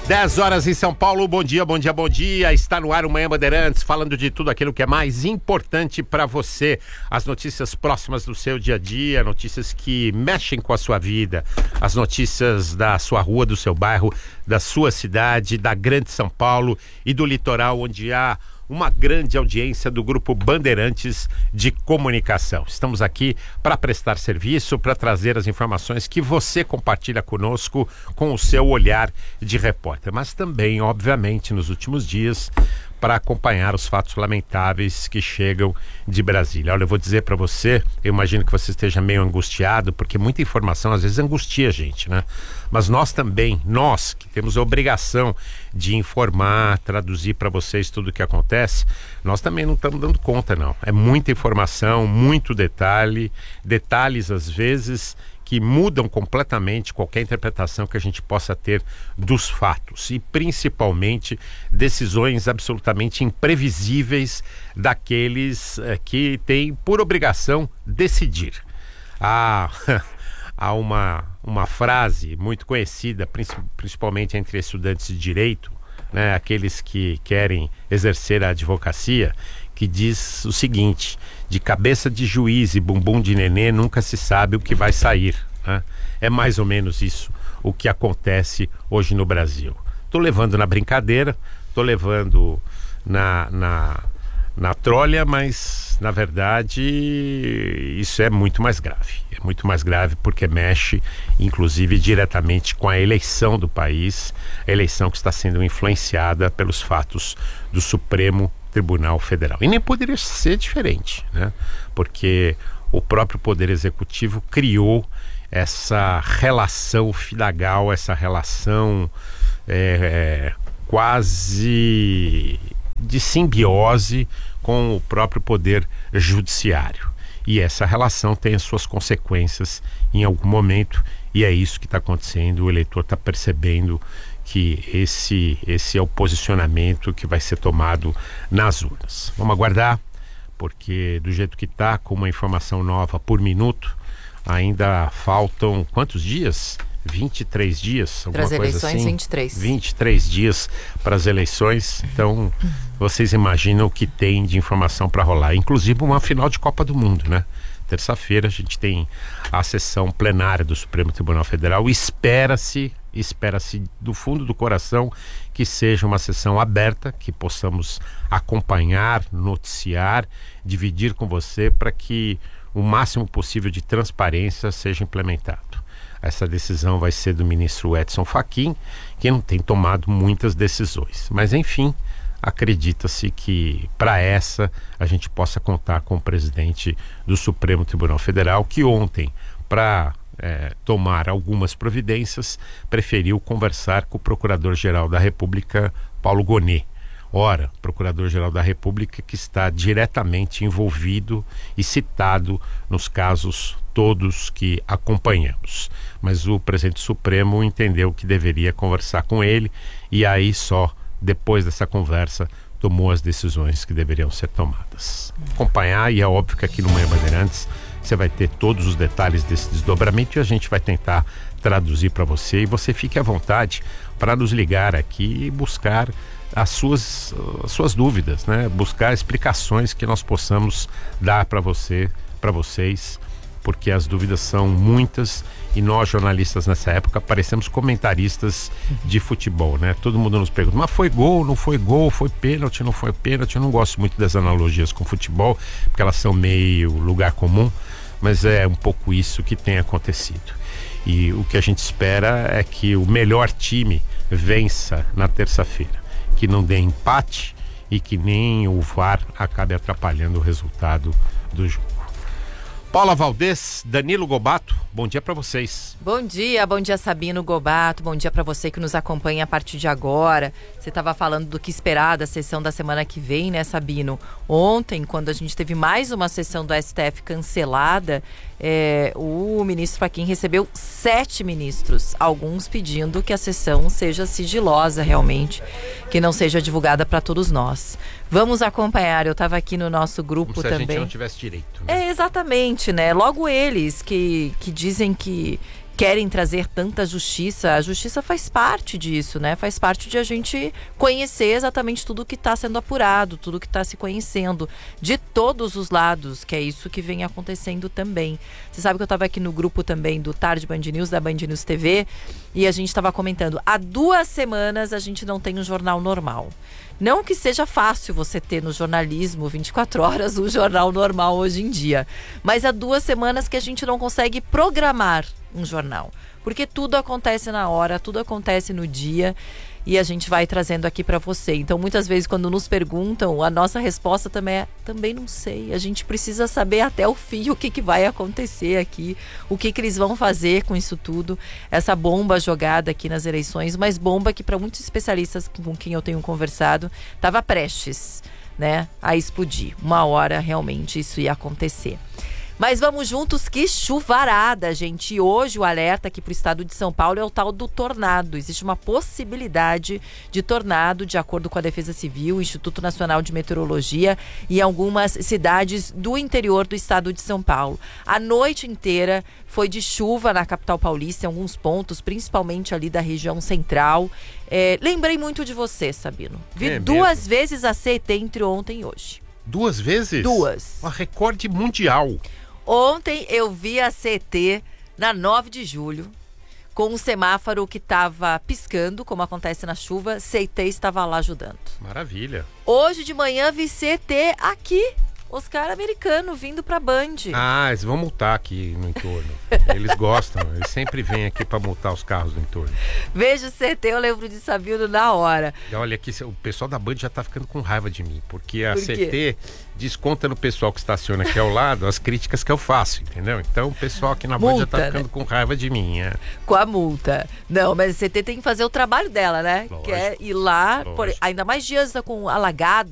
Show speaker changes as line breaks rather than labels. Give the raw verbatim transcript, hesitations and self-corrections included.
dez horas em São Paulo, bom dia, bom dia, bom dia. Está no ar o Manhã Bandeirantes, falando de tudo aquilo que é mais importante para você. As notícias próximas do seu dia a dia, notícias que mexem com a sua vida, as notícias da sua rua, do seu bairro, da sua cidade, da grande São Paulo e do litoral, onde há uma grande audiência do Grupo Bandeirantes de Comunicação. Estamos aqui para prestar serviço, para trazer as informações que você compartilha conosco com o seu olhar de repórter, mas também, obviamente, nos últimos dias, para acompanhar os fatos lamentáveis que chegam de Brasília. Olha, eu vou dizer para você, eu imagino que você esteja meio angustiado, porque muita informação às vezes angustia a gente, né? Mas nós também, nós que temos a obrigação de informar, traduzir para vocês tudo o que acontece, nós também não estamos dando conta, não. É muita informação, muito detalhe, detalhes às vezes que mudam completamente qualquer interpretação que a gente possa ter dos fatos e principalmente decisões absolutamente imprevisíveis daqueles eh, que têm por obrigação decidir. Há, há uma, uma frase muito conhecida, principalmente entre estudantes de direito, né, aqueles que querem exercer a advocacia, que diz o seguinte: de cabeça de juiz e bumbum de nenê nunca se sabe o que vai sair, né? É mais ou menos isso o que acontece hoje no Brasil. Estou levando na brincadeira, estou levando na, na, na trolha, mas na verdade isso é muito mais grave. É muito mais grave porque mexe inclusive diretamente com a eleição do país, a eleição que está sendo influenciada pelos fatos do Supremo Tribunal Federal. E nem poderia ser diferente, né? Porque o próprio Poder Executivo criou essa relação fidagal, essa relação é, é, quase de simbiose com o próprio Poder Judiciário. E essa relação tem as suas consequências em algum momento, e é isso que está acontecendo. O eleitor está percebendo que esse, esse é o posicionamento que vai ser tomado nas urnas. Vamos aguardar, porque do jeito que está, com uma informação nova por minuto, ainda faltam quantos dias? vinte e três dias?
Para as eleições,
assim?
vinte e três.
vinte e três dias para as eleições. Então, vocês imaginam o que tem de informação para rolar. Inclusive uma final de Copa do Mundo, né? Terça-feira a gente tem a sessão plenária do Supremo Tribunal Federal. Espera-se, espera-se do fundo do coração que seja uma sessão aberta, que possamos acompanhar, noticiar, dividir com você para que o máximo possível de transparência seja implementado. Essa decisão vai ser do ministro Edson Fachin, que não tem tomado muitas decisões. Mas, enfim, acredita-se que para essa a gente possa contar com o presidente do Supremo Tribunal Federal, que ontem, para é, tomar algumas providências, preferiu conversar com o Procurador-Geral da República, Paulo Gonet. Ora, Procurador-Geral da República que está diretamente envolvido e citado nos casos todos que acompanhamos. Mas o presidente Supremo entendeu que deveria conversar com ele e aí só depois dessa conversa tomou as decisões que deveriam ser tomadas. Acompanhar, e é óbvio que aqui no Manhã Bandeirantes você vai ter todos os detalhes desse desdobramento e a gente vai tentar traduzir para você, e você fique à vontade para nos ligar aqui e buscar as suas, as suas dúvidas, né? Buscar explicações que nós possamos dar para você, para vocês, porque as dúvidas são muitas e nós, jornalistas, nessa época, parecemos comentaristas de futebol, né? Todo mundo nos pergunta, mas foi gol, não foi gol, foi pênalti, não foi pênalti? Eu não gosto muito das analogias com futebol, porque elas são meio lugar comum, mas é um pouco isso que tem acontecido. E o que a gente espera é que o melhor time vença na terça-feira, que não dê empate e que nem o V A R acabe atrapalhando o resultado do jogo. Paula Valdez, Danilo Gobato, bom dia para vocês.
Bom dia, bom dia Sabino Gobato, bom dia para você que nos acompanha a partir de agora. Você estava falando do que esperar da sessão da semana que vem, né, Sabino? Ontem, quando a gente teve mais uma sessão do S T F cancelada, é, o ministro Fachin recebeu sete ministros, alguns pedindo que a sessão seja sigilosa realmente, que não seja divulgada para todos nós. Vamos acompanhar, eu estava aqui no nosso grupo
Como
também.
Se a gente não tivesse direito, né?
É, exatamente, né? Logo eles que, que dizem que, querem trazer tanta justiça. A justiça faz parte disso, né? Faz parte de a gente conhecer exatamente tudo que está sendo apurado, tudo que está se conhecendo, de todos os lados, que é isso que vem acontecendo também. Você sabe que eu estava aqui no grupo também do Tarde Band News, da Band News T V, e a gente estava comentando, há duas semanas a gente não tem um jornal normal. Não que seja fácil você ter no jornalismo vinte e quatro horas um jornal normal hoje em dia, mas há duas semanas que a gente não consegue programar um jornal, porque tudo acontece na hora, tudo acontece no dia e a gente vai trazendo aqui para você. Então muitas vezes quando nos perguntam, a nossa resposta também é, também não sei, a gente precisa saber até o fim o que, que vai acontecer aqui, o que, que eles vão fazer com isso tudo, essa bomba jogada aqui nas eleições, mas bomba que para muitos especialistas com quem eu tenho conversado, estava prestes, né, a explodir. Uma hora realmente isso ia acontecer. Mas vamos juntos, que chuvarada, gente. E hoje o alerta aqui para o estado de São Paulo é o tal do tornado. Existe uma possibilidade de tornado, de acordo com a Defesa Civil, Instituto Nacional de Meteorologia, em algumas cidades do interior do estado de São Paulo. A noite inteira foi de chuva na capital paulista, em alguns pontos, principalmente ali da região central. É, lembrei muito de você, Sabino. Vi
É
duas
mesmo?
vezes a C E T entre ontem e hoje.
Duas vezes?
Duas.
Um recorde mundial.
Ontem eu vi a C E T na nove de julho, com um semáforo que estava piscando, como acontece na chuva, C E T estava lá ajudando.
Maravilha.
Hoje de manhã vi C E T aqui, Oscar Americano, vindo pra Band.
Ah, eles vão multar aqui no entorno. Eles gostam, eles sempre vêm aqui para multar os carros do entorno.
Vejo o C E T, eu lembro de Sabino na hora.
E olha aqui, o pessoal da Band já tá ficando com raiva de mim, porque a
Por
C E
quê?
T desconta no pessoal que estaciona aqui ao lado as críticas que eu faço, entendeu? Então o pessoal aqui na Band já
Multa,
tá ficando
né?
com raiva de mim. É.
Com a multa. Não, mas a C E T tem que fazer o trabalho dela, né?
Lógico.
Que é ir lá,
Lógico.
por- ainda mais dias com alagado,